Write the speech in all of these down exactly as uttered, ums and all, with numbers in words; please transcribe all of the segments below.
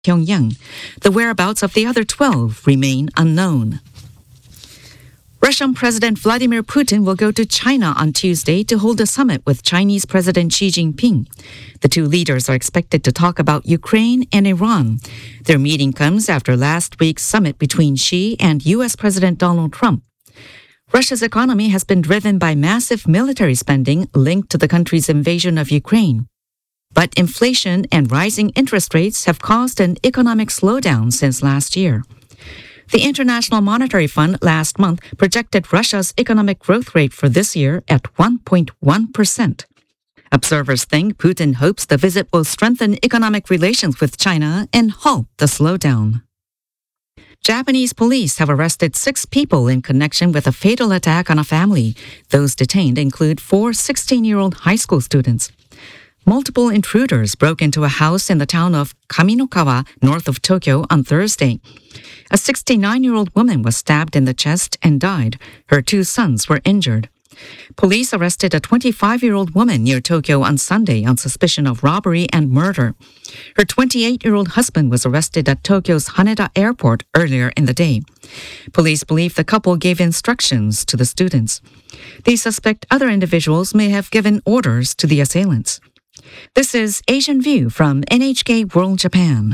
Pyongyang. The whereabouts of the other twelve remain unknown. Russian President Vladimir Putin will go to China on Tuesday to hold a summit with Chinese President Xi Jinping. The two leaders are expected to talk about Ukraine and Iran. Their meeting comes after last week's summit between Xi and U S President Donald Trump. Russia's economy has been driven by massive military spending linked to the country's invasion of Ukraine. But inflation and rising interest rates have caused an economic slowdown since last year. The International Monetary Fund last month projected Russia's economic growth rate for this year at one point one percent. Observers think Putin hopes the visit will strengthen economic relations with China and halt the slowdown. Japanese police have arrested six people in connection with a fatal attack on a family. Those detained include four sixteen-year-old high school students. Multiple intruders broke into a house in the town of Kaminokawa, north of Tokyo, on Thursday. A sixty-nine-year-old woman was stabbed in the chest and died. Her two sons were injured. Police arrested a twenty-five-year-old woman near Tokyo on Sunday on suspicion of robbery and murder. Her twenty-eight-year-old husband was arrested at Tokyo's Haneda Airport earlier in the day. Police believe the couple gave instructions to the students. They suspect other individuals may have given orders to the assailants. This is Asian View from N H K World Japan.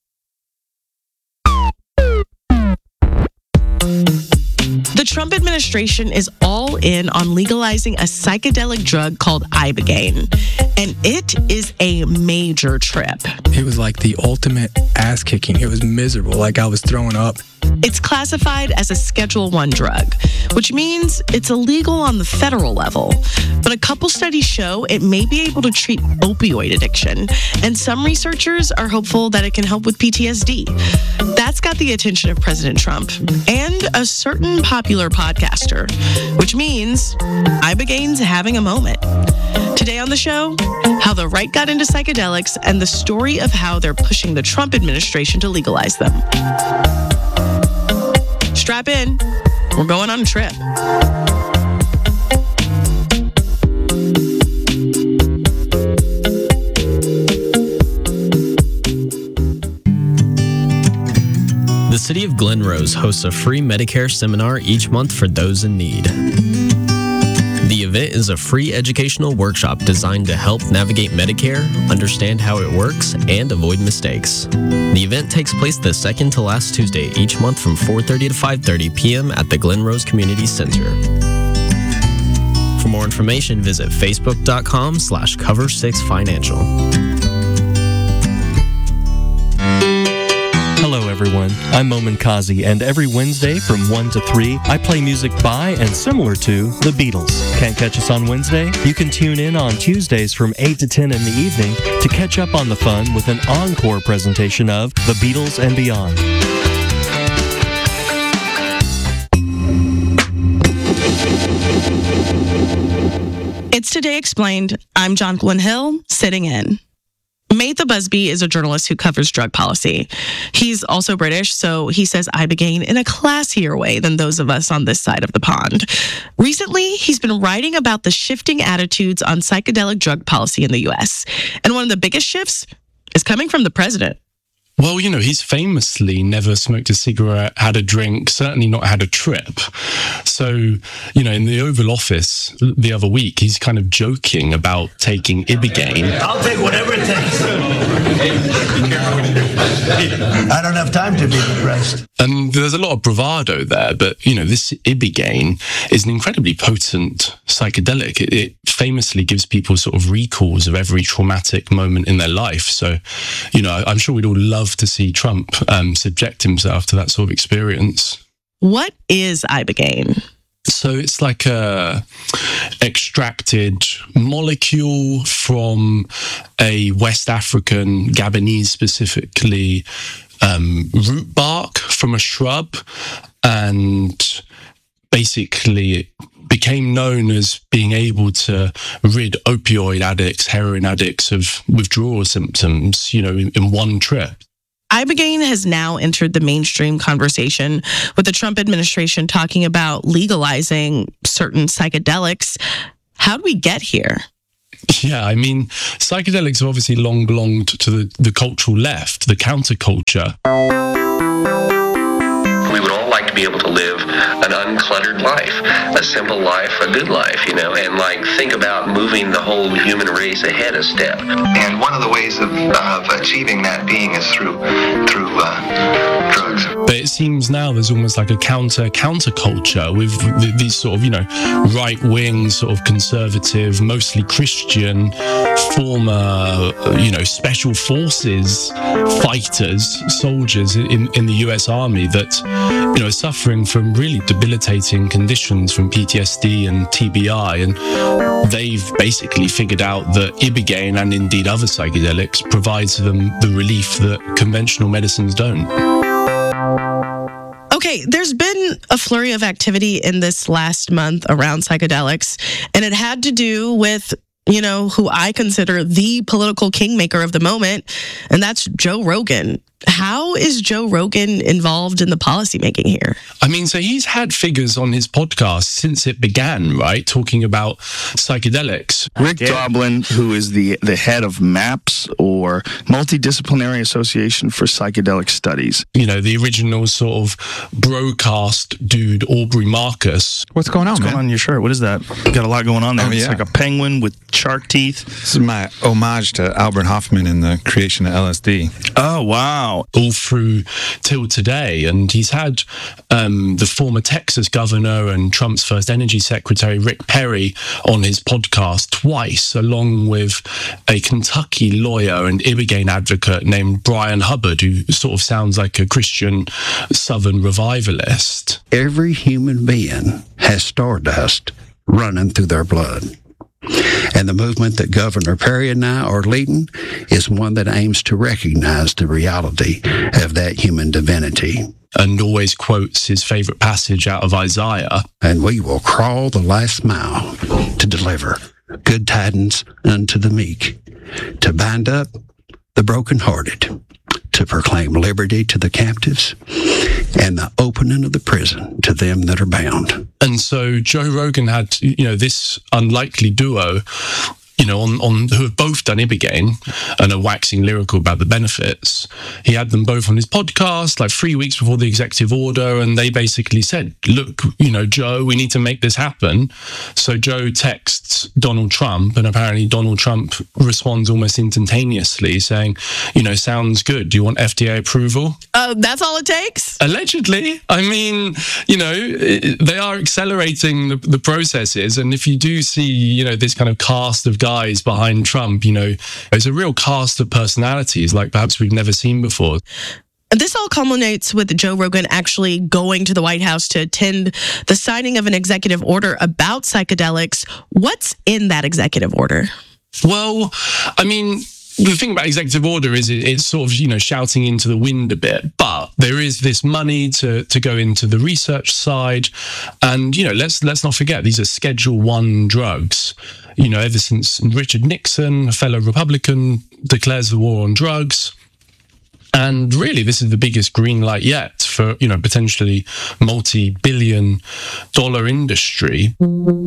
The Trump administration is all in on legalizing a psychedelic drug called Ibogaine, and it is a major trip. It was like the ultimate ass kicking. It was miserable, like I was throwing up. It's classified as a Schedule one drug, which means it's illegal on the federal level. But a couple studies show it may be able to treat opioid addiction, and some researchers are hopeful that it can help with P T S D. That's got the attention of President Trump and a certain popular podcaster, which means Ibogaine's having a moment. Today on the show, how the right got into psychedelics and the story of how they're pushing the Trump administration to legalize them. Strap in. We're going on a trip. The City of Glen Rose hosts a free Medicare seminar each month for those in need. The event is a free educational workshop designed to help navigate Medicare, understand how it works, and avoid mistakes. The event takes place the second to last Tuesday each month from four thirty to five thirty p.m. at the Glen Rose Community Center. For more information, visit facebook.com slash cover six financial. Hello everyone, I'm Momin Kazi, and every Wednesday from one to three, I play music by and similar to the Beatles. Can't catch us on Wednesday? You can tune in on Tuesdays from eight to ten in the evening to catch up on the fun with an encore presentation of The Beatles and Beyond. It's Today Explained. I'm Jonquilyn Hill, sitting in. Maytha Busby is a journalist who covers drug policy. He's also British, so he says Ibogaine in a classier way than those of us on this side of the pond. Recently, he's been writing about the shifting attitudes on psychedelic drug policy in the U S. And one of the biggest shifts is coming from the president. Well, you know, he's famously never smoked a cigarette, had a drink, certainly not had a trip. So, you know, in the Oval Office the other week, he's kind of joking about taking Ibogaine. I'll take whatever it takes. I don't have time to be depressed. And there's a lot of bravado there, but, you know, this Ibogaine is an incredibly potent psychedelic. It, it famously gives people sort of recalls of every traumatic moment in their life. So, you know, I'm sure we'd all love to see Trump um, subject himself to that sort of experience. What is Ibogaine? So it's like a extracted molecule from a West African, Gabonese specifically, um, root bark from a shrub, and basically it became known as being able to rid opioid addicts, heroin addicts of withdrawal symptoms, you know, in, in one trip. Ibogaine has now entered the mainstream conversation, with the Trump administration talking about legalizing certain psychedelics. How did we get here? Yeah, I mean, psychedelics have obviously long belonged to the, the cultural left, the counterculture. We would all like to be able to live an uncluttered life, a simple life, a good life, you know, and like think about moving the whole human race ahead a step. And one of the ways of, of achieving that being is through through uh, drugs. But it seems now there's almost like a counter counterculture with th- these sort of, you know, right-wing, sort of conservative, mostly Christian, former, uh, you know, special forces fighters, soldiers in, in the U S Army that, you know, are suffering from really debilitating conditions from P T S D and T B I. And they've basically figured out that Ibogaine and indeed other psychedelics provides them the relief that conventional medicines don't. Okay, there's been a flurry of activity in this last month around psychedelics, and it had to do with, you know, who I consider the political kingmaker of the moment, and that's Joe Rogan. How is Joe Rogan involved in the policymaking here? I mean, so he's had figures on his podcast since it began, right? Talking about psychedelics. Rick Doblin, who is the, the head of MAPS, or Multidisciplinary Association for Psychedelic Studies. You know, the original sort of broadcast dude, Aubrey Marcus. What's going on, What's man? going on in your shirt? What is that? Got a lot going on there. Oh, It's yeah. like a penguin with shark teeth. This is my homage to Albert Hoffman in the creation of L S D. Oh, wow. All through till today. And he's had um, the former Texas governor and Trump's first energy secretary, Rick Perry, on his podcast twice, along with a Kentucky lawyer and Ibogaine advocate named Brian Hubbard, who sort of sounds like a Christian Southern revivalist. Every human being has stardust running through their blood. And the movement that Governor Perry and I are leading is one that aims to recognize the reality of that human divinity. And always quotes his favorite passage out of Isaiah. And we will crawl the last mile to deliver good tidings unto the meek, to bind up the brokenhearted, to proclaim liberty to the captives, and the opening of the prison to them that are bound. And so Joe Rogan had, you know, this unlikely duo, you know, on, on who have both done Ibogaine and are waxing lyrical about the benefits. He had them both on his podcast like three weeks before the executive order, and they basically said, look, you know, Joe, we need to make this happen. So Joe texts Donald Trump, and apparently Donald Trump responds almost instantaneously saying, you know, sounds good. Do you want F D A approval? Uh, that's all it takes? Allegedly. I mean, you know, they are accelerating the, the processes. And if you do see, you know, this kind of cast of guys behind Trump, you know, there's a real cast of personalities like perhaps we've never seen before. This all culminates with Joe Rogan actually going to the White House to attend the signing of an executive order about psychedelics. What's in that executive order? Well, I mean, the thing about executive order is it, it's sort of, you know, shouting into the wind a bit, but there is this money to, to go into the research side. And, you know, let's, let's not forget, these are Schedule One drugs. You know, ever since Richard Nixon, a fellow Republican, declares the war on drugs. And really, this is the biggest green light yet for, you know, potentially multi-billion dollar industry.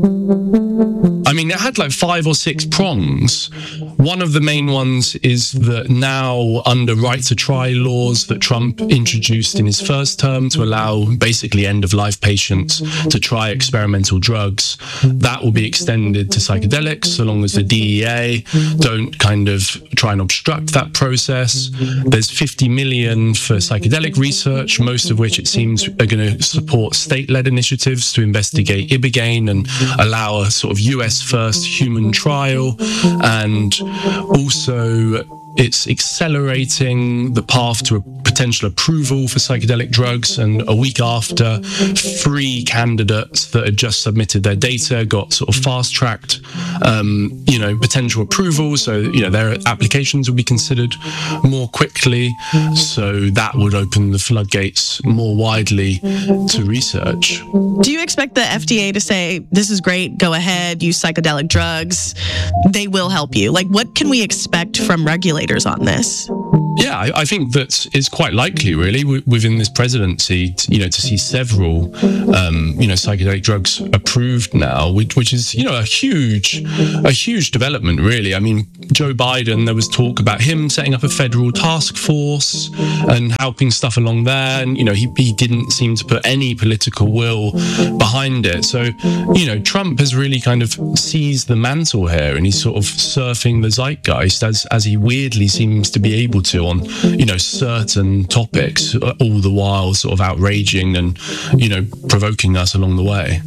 I mean, it had like five or six prongs. One of the main ones is that now under right to try laws that Trump introduced in his first term to allow basically end-of-life patients to try experimental drugs, that will be extended to psychedelics so long as the D E A don't kind of try and obstruct that process. There's fifty million for psychedelic research, most of which it seems are going to support state-led initiatives to investigate Ibogaine and allow a sort of U S first human trial. And also it's accelerating the path to a potential approval for psychedelic drugs. And a week after, three candidates that had just submitted their data got sort of fast-tracked, um, you know, potential approval. So, you know, their applications will be considered more quickly. So that would open the floodgates more widely to research. Do you expect the F D A to say, this is great, go ahead, use psychedelic drugs, they will help you? Like, what can we expect from regulators on this? Yeah, I, I think that it's quite likely, really, w- within this presidency, to, you know, to see several, um, you know, psychedelic drugs approved now, which, which is, you know, a huge, a huge development, really. I mean, Joe Biden, there was talk about him setting up a federal task force and helping stuff along there, and you know, he he didn't seem to put any political will behind it. So, you know, Trump has really kind of seized the mantle here, and he's sort of surfing the zeitgeist as as he weirdly seems to be able to on, you know, certain topics, all the while sort of outraging and, you know, provoking us along the way.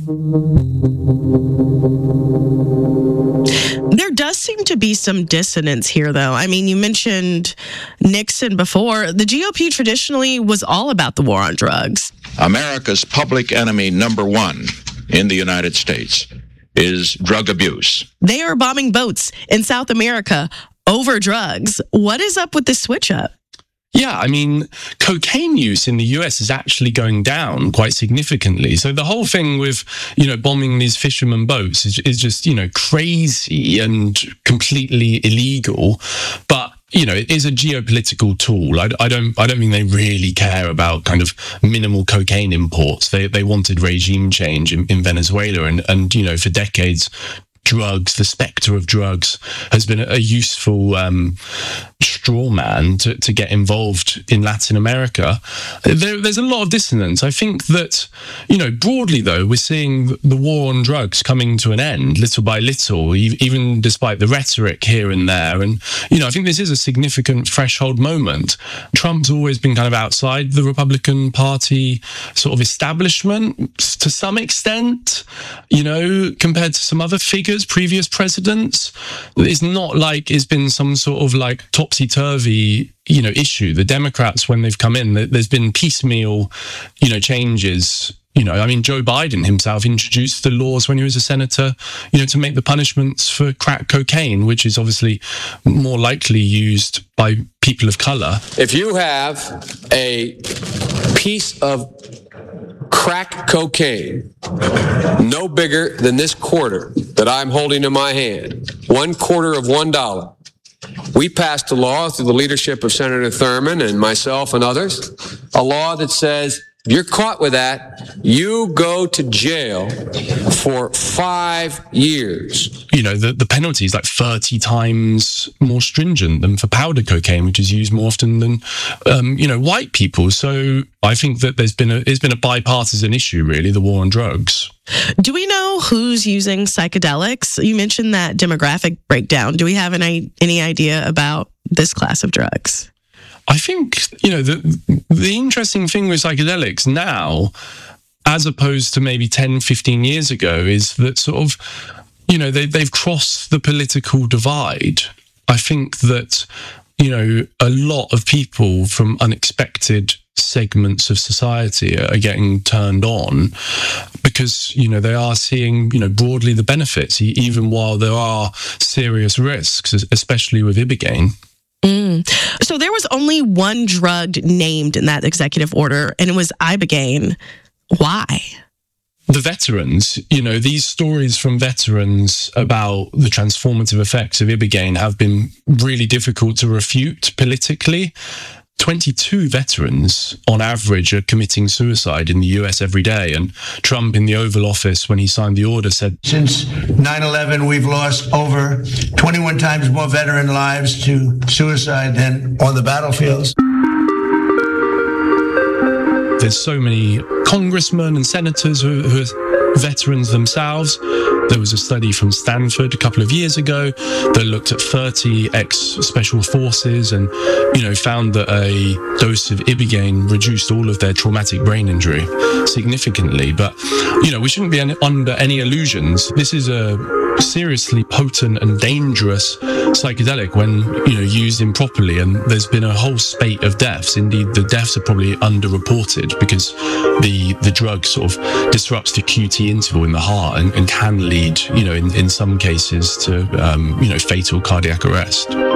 There does seem to be some dissonance here, though. I mean, you mentioned Nixon before. The G O P traditionally was all about the war on drugs. America's public enemy number one in the United States is drug abuse. They are bombing boats in South America over drugs. What is up with this switch up? Yeah, I mean, cocaine use in the U S is actually going down quite significantly. So the whole thing with, you know, bombing these fishermen boats is, is just, you know, crazy and completely illegal. But, you know, it is a geopolitical tool. I, I don't, I don't think they really care about kind of minimal cocaine imports. They, they wanted regime change in, in Venezuela, and, and you know, for decades, drugs, the spectre of drugs, has been a useful um, straw man to, to get involved in Latin America. There, there's a lot of dissonance. I think that, you know, broadly though, we're seeing the war on drugs coming to an end little by little, even despite the rhetoric here and there. And, you know, I think this is a significant threshold moment. Trump's always been kind of outside the Republican Party sort of establishment to some extent, you know, compared to some other figures, previous presidents. It's not like it's been some sort of like topsy-turvy, you know, issue. The Democrats, when they've come in, there's been piecemeal, you know, changes. You know, I mean, Joe Biden himself introduced the laws when he was a senator, you know, to make the punishments for crack cocaine, which is obviously more likely used by people of color. If you have a piece of crack cocaine no bigger than this quarter that I'm holding in my hand, one quarter of one dollar, we passed a law through the leadership of Senator Thurmond and myself and others, a law that says if you're caught with that, you go to jail for five years. You know, the, the penalty is like thirty times more stringent than for powder cocaine, which is used more often than, um, you know, white people. So I think that there's been a, it's been a bipartisan issue, really, the war on drugs. Do we know who's using psychedelics? You mentioned that demographic breakdown. Do we have any, any idea about this class of drugs? I think, you know, the the interesting thing with psychedelics now, as opposed to maybe ten, fifteen years ago, is that sort of, you know, they, they've crossed the political divide. I think that, you know, a lot of people from unexpected segments of society are getting turned on because, you know, they are seeing, you know, broadly the benefits, even while there are serious risks, especially with Ibogaine. Mm. So there was only one drug named in that executive order, and it was Ibogaine. Why? The veterans, you know, these stories from veterans about the transformative effects of Ibogaine have been really difficult to refute politically. twenty-two veterans on average are committing suicide in the U S every day. And Trump in the Oval Office, when he signed the order, said, since nine eleven, we've lost over twenty-one times more veteran lives to suicide than on the battlefields. There's so many congressmen and senators who, who are veterans themselves. There was a study from Stanford a couple of years ago that looked at thirty ex-special forces and, you know, found that a dose of Ibogaine reduced all of their traumatic brain injury significantly. But, you know, we shouldn't be under any illusions. This is a seriously potent and dangerous psychedelic when, you know, used improperly, and there's been a whole spate of deaths. Indeed, the deaths are probably underreported because the the drug sort of disrupts the Q T interval in the heart and, and can lead, you know, in, in some cases to, um, you know, fatal cardiac arrest.